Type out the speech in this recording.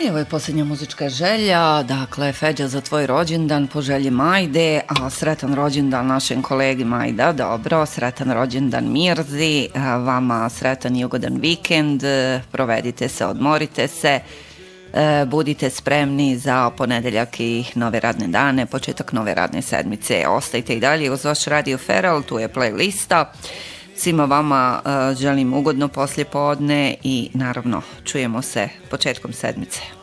I ovo je posljednja muzička želja, dakle Feđa za tvoj rođendan po želji Majde, a sretan rođendan našem kolegi Majda, dobro, sretan rođendan Mirzi, vama sretan i ugodan vikend, provedite se, odmorite se, budite spremni za ponedeljak i nove radne dane, početak nove radne sedmice, ostajte i dalje uz vaš Radio Feral, tu je playlista. Svima vama želim ugodno poslijepodne i naravno čujemo se početkom sedmice.